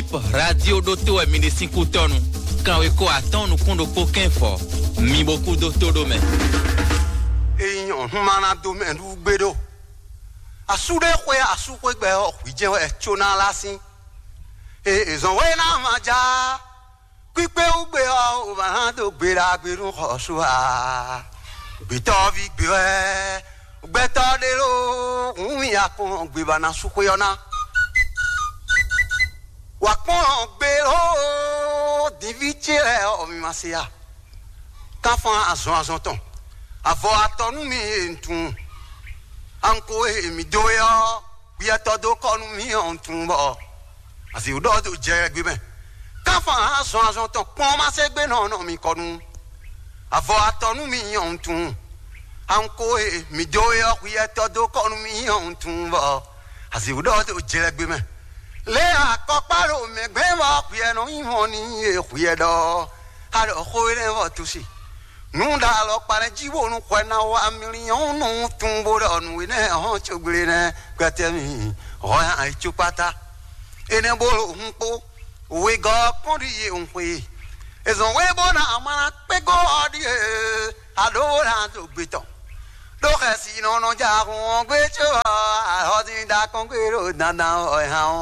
Principe radio d'auto et mini 5 tonnes. Quand we ko attend nous kondo pokin fort. Mi beaucoup d'auto domaine. Et on mana domaine ou bedo. Asude kwe asu kwe gbe o kwije e chona lasin. E ezon we na maja. Kwipe ugbe o ba do gbera gberun khosu a. Bito vi gbe. Ugbe to de lo un ya kon gbe ba na su kwe ona. Wa kon gbe o divitire o mi masia. Ka fan azon ton. Avo atonu mi entun. Anko mi doyo we atodo konu mi ontun bo. Asi udo do je gbe ben. Ka fan azon ton pon ma se gbe no mi konu. Avo atonu mi ontun. Anko mi doyo we atodo konu mi ontun bo. Asi udo do je gbe ben. Le akoparo me gbe mo pe no imoni e kwe do. Ado khoire wo tusi. Nunda lo pare jiwo nu kwena wa million nu tumbo nu ne ho chugure ne kwatemi ho ai chupata ene bolo hunpo we go pori ye unwe ezon we bona amana pe go odi adora do gbeton do kasi no no ja gun gbe cho ho tin da kon gbe ro dandan o ha